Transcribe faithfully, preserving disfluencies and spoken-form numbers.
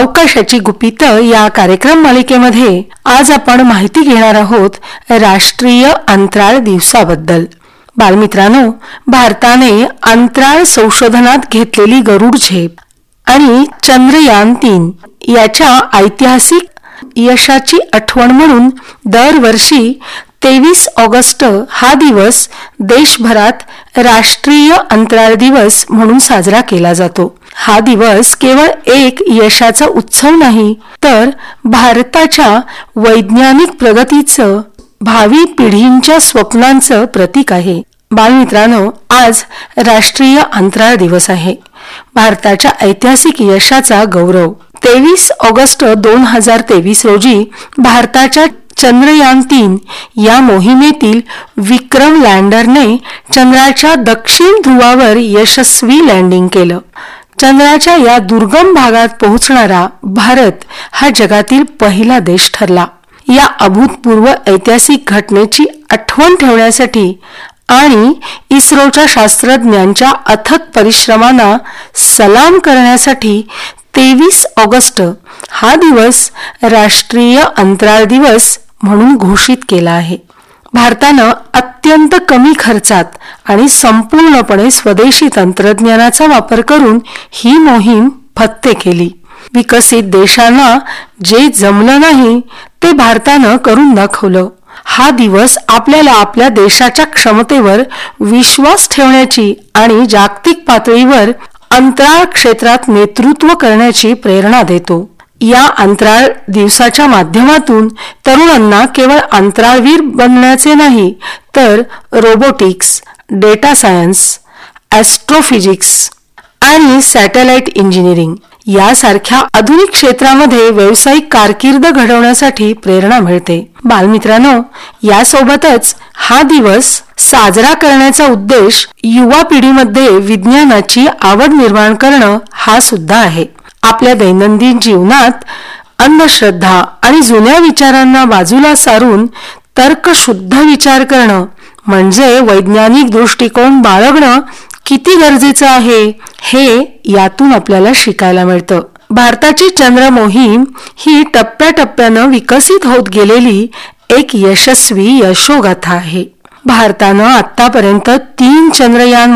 अवकाशाची गुपितं या कार्यक्रम मालिकेमध्ये आज आपण माहिती घेणार आहोत राष्ट्रीय अंतराळ दिवसाबद्दल. बालमित्रांनो, भारताने अंतराळ संशोधनात घेतलेली गरुड झेप आणि चंद्रयान तीन याच्या ऐतिहासिक यशाची आठवण म्हणून दरवर्षी तेवीस ऑगस्ट हा दिवस देशभरात राष्ट्रीय अंतराळ दिवस म्हणून साजरा केला जातो. हा दिवस केवळ एक यशाचा उत्सव नाही, तर भारताच्या वैज्ञानिक प्रगतीचं, भावी पिढींच्या स्वप्नांचं प्रतीक आहे. बालमित्रांनो, आज राष्ट्रीय अंतराळ दिवस आहे. भारताच्या ऐतिहासिक यशाचा गौरव. तेवीस ऑगस्ट दोन हजार तेवीस रोजी भारताच्या चंद्रयान तीन या मोहिमेतील विक्रम लँडरने चंद्राच्या दक्षिण ध्रुवावर यशस्वी लँडिंग केलं. चंद्राच्या या दुर्गम भागात पोहोचणारा भारत हा जगातील पहिला देश ठरला. या अभूतपूर्व ऐतिहासिक घटनेची आठवण ठेवण्यासाठी आणि इस्रोच्या शास्त्रज्ञांच्या अथक परिश्रमांना सलाम करण्यासाठी तेवीस ऑगस्ट हा दिवस राष्ट्रीय अंतराळ दिवस म्हणून घोषित केला आहे. भारतानं अत्यंत कमी खर्चात आणि संपूर्णपणे स्वदेशी तंत्रज्ञानाचा वापर करून ही मोहीम फत्ते केली. विकसित देशांना जे जमलं नाही ते भारतानं करून दाखवलं. हा दिवस आपल्याला आपल्या देशाच्या क्षमतेवर विश्वास ठेवण्याची आणि जागतिक पातळीवर अंतराळ क्षेत्रात नेतृत्व करण्याची प्रेरणा देतो. या अंतराळ दिवसाच्या माध्यमातून तरुणांना केवळ अंतराळवीर बनण्याचे नाही, तर रोबोटिक्स, डेटा सायन्स, ॲस्ट्रोफिजिक्स आणि सॅटेलाइट इंजिनिअरिंग यासारख्या आधुनिक क्षेत्रामध्ये व्यावसायिक कारकीर्द घडवण्यासाठी प्रेरणा मिळते. बालमित्रांनो, यासोबतच हा दिवस साजरा करण्याचा उद्देश युवा पिढीमध्ये विज्ञानाची आवड निर्माण करणं हा सुद्धा आहे. आपल्या दैनंदिन जीवनात अंधश्रद्धा आणि जुन्या विचारांना बाजूला सारून तर्कशुद्ध विचार करणं म्हणजे वैज्ञानिक दृष्टिकोन बाळगणं किती गरजेचं आहे, हे यातून आपल्याला शिकायला मिळतं. भारताची चंद्र मोहीम ही टप्प्याटप्प्यानं विकसित होत गेलेली एक यशस्वी यशोगाथा आहे. भारतानं आतापर्यंत तीन चंद्रयान